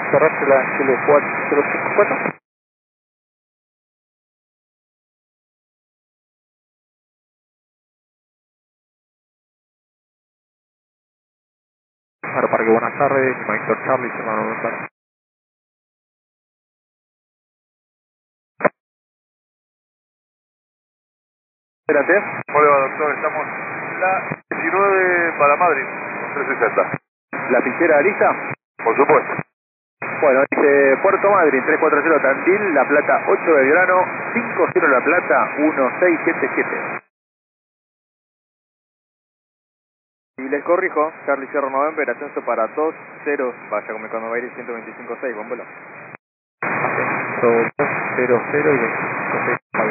Cerraste la Chile 4054. Aeroparque, buenas tardes, Maestro Charlie, Serrano González. Espérate. Hola, doctor, estamos en la 19 para Madrid, 360. ¿La fichera lista? Por supuesto. Bueno, dice Puerto Madryn, 340 Tandil, La Plata 8 Belgrano, 50 La Plata, 1677. Y les corrijo, Charlie Sierra November, ascenso para 20, vaya como cuando va a ir 125.6, buen vuelo. Ascenso 200 y 25.6.